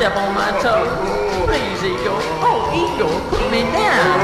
step on my toes. Please, Eagle. Oh, Eagle, put me down.